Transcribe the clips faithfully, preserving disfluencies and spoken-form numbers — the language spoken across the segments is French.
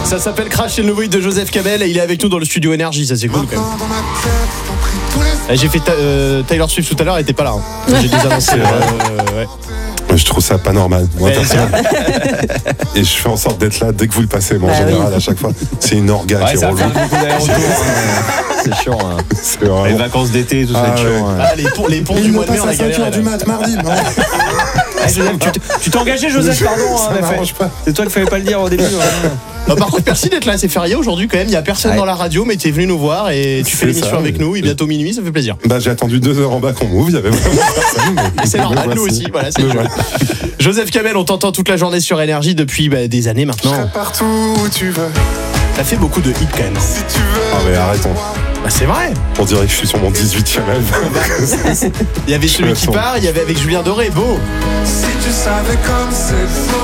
Ça s'appelle Crash, c'est le nouveau hit de Joseph Kamel et il est avec nous dans le studio Énergie, ça c'est cool quand même. J'ai fait ta, euh, Taylor Swift tout à l'heure, elle était pas là. Hein. J'ai déjà annoncé. Euh, ouais. Je trouve ça pas normal, moi personnellement. Et je fais en sorte d'être là dès que vous le passez, moi en bah général oui. À chaque fois. C'est une orga ouais, qui ça relou. C'est chiant. Hein. C'est vraiment... Les vacances d'été, tout ça, ah, c'est ouais. chiant. Hein. Ah, les ponts, les ponts du mois de mai, on a galéré. cinq heures du mat, mardi, non. Ah, Joseph, tu t'es engagé, Joseph, pardon. Ça hein, m'arrange pas. C'est toi qui fallait pas le dire au début. Hein. Bah, par contre, merci d'être là, c'est férié aujourd'hui quand même. Il n'y a personne ouais. dans la radio, mais tu es venu nous voir et tu fais l'émission ça, avec nous. Il est bientôt minuit, ça fait plaisir. Bah, j'ai attendu deux heures en bas qu'on m'ouvre, il y avait vraiment personne. Mais... C'est normal, nous aussi. Voilà, c'est Joseph Kamel, on t'entend toute la journée sur Énergie depuis bah, des années maintenant. Je serai partout où tu veux. T'as fait beaucoup de hits quand même. Si tu veux. Ah, mais arrêtons. Bah, c'est vrai. On dirait que je suis sur mon dix-huitième album. Il y avait celui qui part, il y avait avec Julien Doré, beau. Si tu savais comme c'est beau.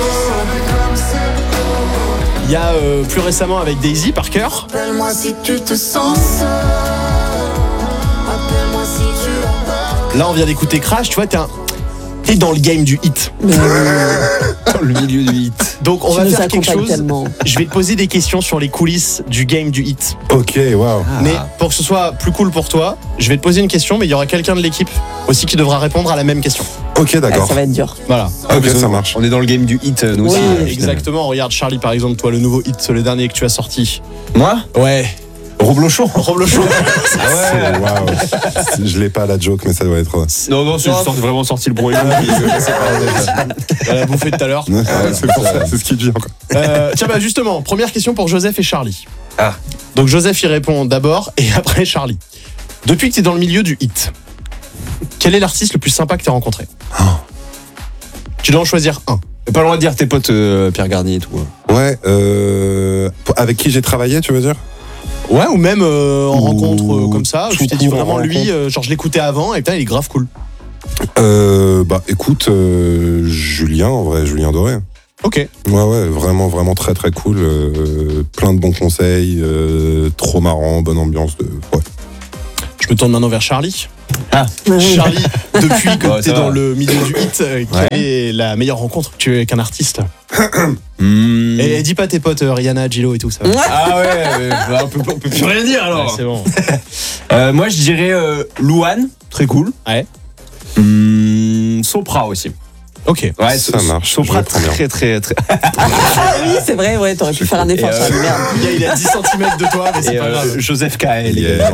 Il y a euh, plus récemment avec Daisy Parker. Appelle-moi si tu te sens seul. Appelle-moi si tu as peur. Là, on vient d'écouter Crash, tu vois, t'es un... T'es dans le game du hit. Dans le milieu du hit. Donc on tu va faire quelque chose. Tellement. Je vais te poser des questions sur les coulisses du game du hit. Ok, waouh. Ah. Mais pour que ce soit plus cool pour toi, je vais te poser une question, mais il y aura quelqu'un de l'équipe aussi qui devra répondre à la même question. Ok, d'accord. Ouais, ça va être dur. Voilà. Ok, ça marche. On est dans le game du hit, nous oui, aussi. Exactement. Regarde Charlie, par exemple, toi, le nouveau hit, le dernier que tu as sorti. Moi ? Ouais. Roblochon. Roblochon. Ah ouais. Waouh. Je l'ai pas la joke, mais ça doit être. Non, non, c'est juste vraiment sorti le bruit. Elle a bouffé tout à l'heure. Ouais, c'est pour ça, c'est ce qu'il dit encore. Euh, tiens, bah justement, première question pour Joseph et Charlie. Ah. Donc Joseph y répond d'abord et après Charlie. Depuis que tu es dans le milieu du hit, quel est l'artiste le plus sympa que tu as rencontré ? Oh. Tu dois en choisir un. T'as pas le droit de dire tes potes euh, Pierre Garnier et tout. Hein. Ouais, euh, avec qui j'ai travaillé, tu veux dire ? Ouais, ou même euh, en ou... rencontre euh, comme ça, où tu t'es dit vraiment lui, euh, genre je l'écoutais avant et putain il est grave cool. Euh, bah écoute, euh, Julien, en vrai, Julien Doré. Ok. Ouais, ouais, vraiment, vraiment très très cool. Euh, plein de bons conseils, euh, trop marrant, bonne ambiance. De... Ouais. Je me tourne maintenant vers Charlie. Ah. Charlie, depuis que oh, t'es dans va. le milieu du hit, euh, quelle ouais. est la meilleure rencontre que tu as avec un artiste ? mmh. Et dis pas tes potes euh, Rihanna, Gillo et tout ça. Ah ouais, mais, bah, on, peut, on peut plus rien dire alors. Ouais, c'est bon. euh, moi je dirais euh, Louane, très cool. Ouais. Mmh, Sopra aussi. Ok. Ouais, ça so, marche. Sopra très, très très très. Ah oui, c'est vrai, ouais, t'aurais pu faire un effort. Euh, merde. Il, a, il a dix centimètres de toi, mais c'est et pas euh, grave. Joseph K L. Yeah.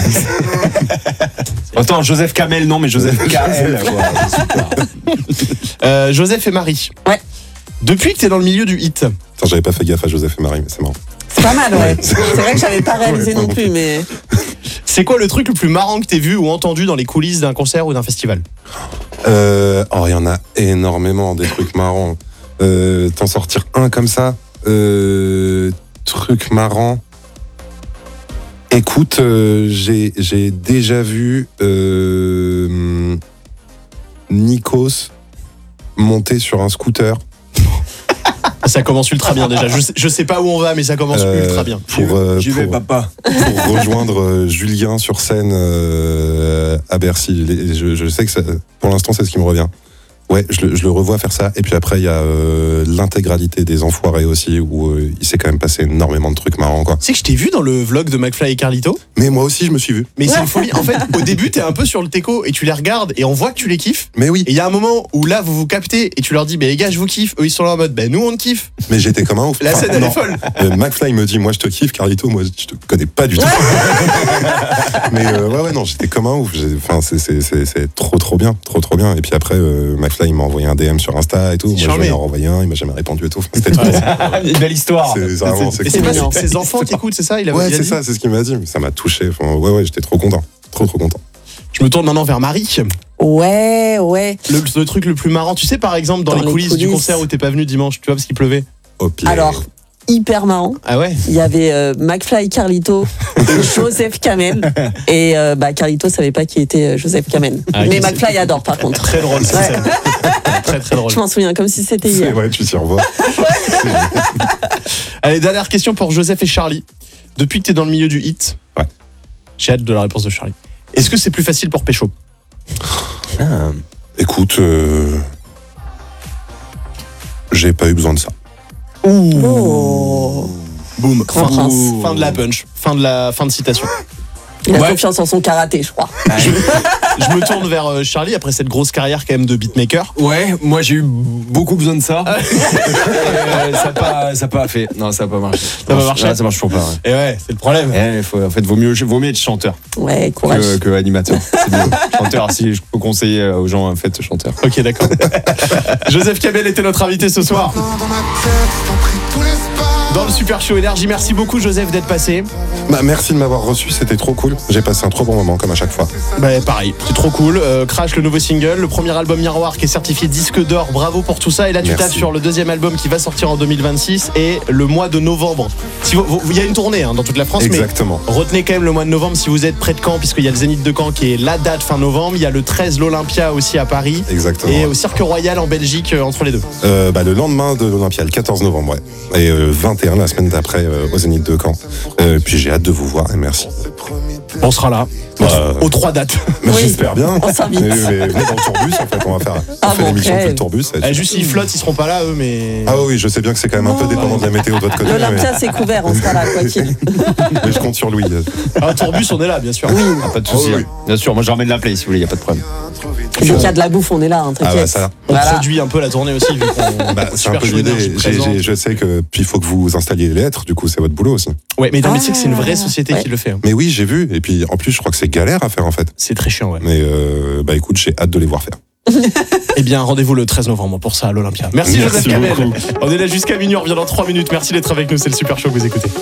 Attends, Joseph Kamel, non, mais Joseph K L. euh, Joseph et Marie. Ouais. Depuis que t'es dans le milieu du hit. Attends, j'avais pas fait gaffe à Joseph et Marie, mais c'est marrant. C'est pas mal, ouais. C'est vrai que j'avais pas réalisé ouais, non plus, mais. C'est quoi le truc le plus marrant que t'aies vu ou entendu dans les coulisses d'un concert ou d'un festival ? Euh, oh, il y en a énormément, des trucs marrants. Euh, t'en sortir un comme ça, euh, truc marrant. Écoute, euh, j'ai, j'ai déjà vu euh, Nikos monter sur un scooter. Ça commence ultra bien déjà. Je sais, je sais pas où on va, mais ça commence euh, ultra bien. Pour, euh, J'y vais, pour, papa. Pour rejoindre euh, Julien sur scène euh, à Bercy. Je, je sais que ça, pour l'instant, c'est ce qui me revient. Ouais, je le, je le revois faire ça. Et puis après, il y a euh, l'intégralité des Enfoirés aussi, où euh, il s'est quand même passé énormément de trucs marrants, quoi. Tu sais que je t'ai vu dans le vlog de McFly et Carlito. Mais moi aussi, je me suis vu. Mais c'est une folie. En fait, au début, t'es un peu sur le teco et tu les regardes et on voit que tu les kiffes. Mais oui. Et il y a un moment où là, vous vous captez et tu leur dis, bah les gars, je vous kiffe. Eux, ils sont là en mode, bah nous, on te kiffe. Mais j'étais comme un ouf. La scène, elle est folle. Euh, McFly me dit, moi, je te kiffe. Carlito, moi, je te connais pas du tout. Mais euh, ouais, ouais, non, j'étais comme un ouf. Enfin, c'est, c'est, c'est, c'est trop, trop bien. Trop, trop bien. Et puis après, euh, McFly, il m'a envoyé un D M sur Insta et tout. Moi, je lui ai envoyé un, il m'a jamais répondu et tout. C'était trop. Une belle histoire. C'est vraiment, c'est, c'est, cool. c'est, pas, c'est ses enfants qui écoutent, c'est ça il a, Ouais, il a c'est dit ça, c'est ce qu'il m'a dit. Ça m'a touché. Enfin, ouais, ouais, j'étais trop content. Trop, trop content. Je me tourne maintenant vers Marie. Ouais, ouais. Le, le truc le plus marrant, tu sais, par exemple, dans, dans les, les coulisses, coulisses du concert où t'es pas venu dimanche, tu vois, parce qu'il pleuvait. Oh, alors, hyper marrant. Ah ouais. Il y avait euh, McFly, Carlito et Joseph Kamel. Et euh, bah, Carlito savait pas qui était euh, Joseph Kamel. Ah, mais McFly c'est... adore, par contre. Très drôle, ça. Ouais. Très, très drôle. Je m'en souviens comme si c'était hier. C'est vrai, tu t'y revois. Allez, dernière question pour Joseph et Charlie. Depuis que t'es dans le milieu du hit, ouais. J'ai hâte de la réponse de Charlie. Est-ce que c'est plus facile pour Pécho ? ah. Écoute, euh... j'ai pas eu besoin de ça. Ouh. Oh. Boum. Grand Fin- prince. Ouh. Fin de la punch, fin de la fin de citation. Il a Ouais. confiance en son karaté, je crois. Je me tourne vers euh, Charlie après cette grosse carrière quand même de beatmaker. Ouais, moi j'ai eu beaucoup besoin de ça. Euh, ça n'a pas, ça a pas fait. Non, ça n'a pas marché. Ça a pas marché. Ah, ça marche toujours pas. Ouais. Et ouais, c'est le problème. Eh, faut, en fait, vaut mieux, vaut mieux être chanteur Ouais, courage. que, que animateur. C'est mieux. Chanteur, si je peux conseiller aux gens, faites chanteur. Ok, d'accord. Joseph Kamel était notre invité ce soir dans le Super Show Énergie. Merci beaucoup Joseph d'être passé. Bah, merci de m'avoir reçu, c'était trop cool. J'ai passé un trop bon moment, comme à chaque fois. Bah pareil, c'est trop cool. Euh, Crash, le nouveau single, le premier album Miroir qui est certifié disque d'or. Bravo pour tout ça. Et là tu Merci. tapes sur le deuxième album qui va sortir en deux mille vingt-six et le mois de novembre. Si vous- vous- il y a une tournée hein, dans toute la France, Exactement. mais retenez quand même le mois de novembre si vous êtes près de Caen, puisqu'il y a le Zénith de Caen qui est la date fin novembre. Il y a le treize l'Olympia aussi à Paris. Exactement. Et au Cirque Royal en Belgique euh, entre les deux. Euh, bah, le lendemain de l'Olympia, le quatorze novembre, ouais. Et euh, vingt et un la semaine d'après euh, au Zénith de Caen. Euh, puis j'ai hâte de vous voir et merci. On sera là. Bah, Aux trois dates. Mais Oui. j'espère bien. On s'invite. Mais, mais venez dans le tourbus en fait, on va faire on Ah, fait mon l'émission rêve. depuis le tourbus. ça va être Eh, super. juste s'ils flottent, ils seront pas là eux, mais. Ah oui, je sais bien que c'est quand même un peu dépendant de la météo de votre côté. Mais, L'Olympia, c'est couvert, on sera là, quoi qu'il. mais je compte sur Louis. Ah, tourbus, on est là, bien sûr. Ah, pas de souci. Oh, oui. Bien sûr, moi je ramène la play si vous voulez, y a pas de problème. Dès qu'il y a de la bouffe, on est là, hein, Ah bah t'inquiète. ça. On Voilà. produit un peu la tournée aussi, vu qu'on Bah, c'est un Super peu Show l'idée. Énergie J'ai- présente. j'ai- Je sais que puis il faut que vous installiez les lettres. Du coup, c'est votre boulot aussi. Ouais, mais non, mais tu sais Ah, que c'est une vraie société ouais. qui le fait. hein. Mais oui, j'ai vu. Et puis en plus, je crois que c'est galère à faire en fait. C'est très chiant, ouais. Mais euh, bah écoute, j'ai hâte de les voir faire. Eh bien, rendez-vous le treize novembre pour ça à l'Olympia. Merci, Merci Joseph Kamel. beaucoup. On est là jusqu'à minuit, on revient dans trois minutes. Merci d'être avec nous, c'est le Super Show que vous écoutez.